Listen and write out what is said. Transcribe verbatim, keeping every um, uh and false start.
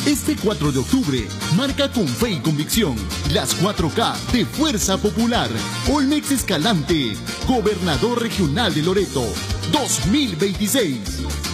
Este cuatro de octubre, marca con fe y convicción las cuatro K de Fuerza Popular. Olmex Escalante, Gobernador Regional de Loreto, dos mil veintiséis.